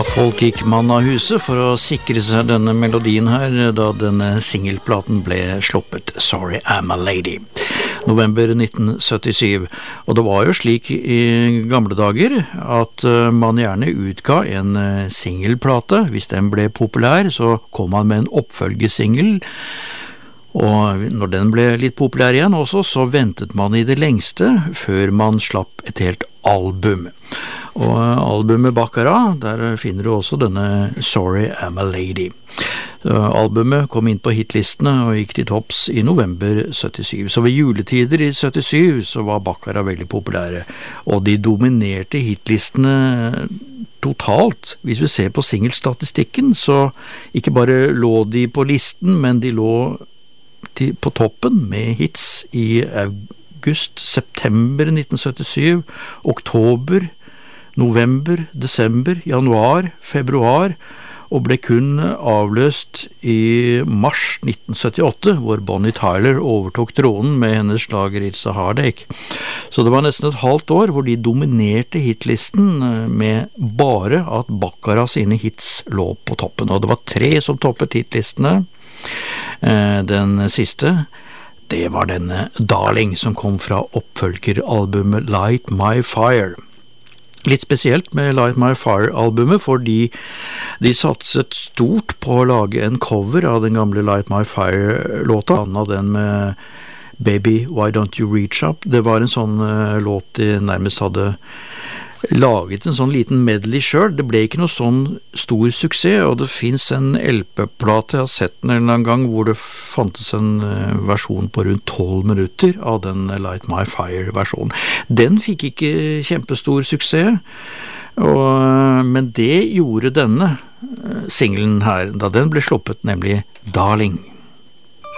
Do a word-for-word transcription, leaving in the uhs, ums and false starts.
Folk gikk mann av huset for å sikre seg denne melodien her da denne singelplaten ble sluppet, Sorry I'm a Lady, november nitten syttisju. Og det var jo slik i gamle dager at man gjerne utga en singelplate. Hvis den ble populær, så kom man med en oppfølgesingel. Og når den ble litt populær igjen også, så ventet man i det lengste før man slapp et helt album. Og albumet Baccara, der finner du også denne Sorry I'm a Lady. Albumet kom inn på hitlistene og gikk til topps i november syttisju. Så ved juletider i syttisju så var Baccara veldig populære, og de dominerte hitlistene totalt. Hvis vi ser på singelstatistikken, så ikke bare lå de på listen, men de lå på toppen med hits i august, september nitten syttisju, oktober, november, desember, januar, februar, og ble kun avløst i mars nitten syttiåtte, hvor Bonnie Tyler overtok tronen med hennes slager It's a Heartache. Så det var nesten et halvt år hvor de dominerte hitlisten med bare at Baccara sine hits lå på toppen, og det var tre som toppet hitlistene. Den siste, det var denne Darling som kom fra oppfølgeralbumet Light My Fire. Litt spesielt med Light My Fire-albumet, fordi de satset stort på å lage en cover av den gamle Light My Fire-låta, av den med Baby, Why Don't You Reach Up. Det var en sånn uh, låt de nærmest hadde laget en sånn liten medley selv. Det ble ikke noe sånn stor suksess, og det finnes en L P-plate, jeg har sett den en eller annen gang, hvor det fantes en uh, versjon på rundt tolv minutter av den Light My Fire-versjonen. Den fikk ikke kjempestor suksess, og, men det gjorde denne uh, singlen her, da den ble sluppet, nemlig Darling.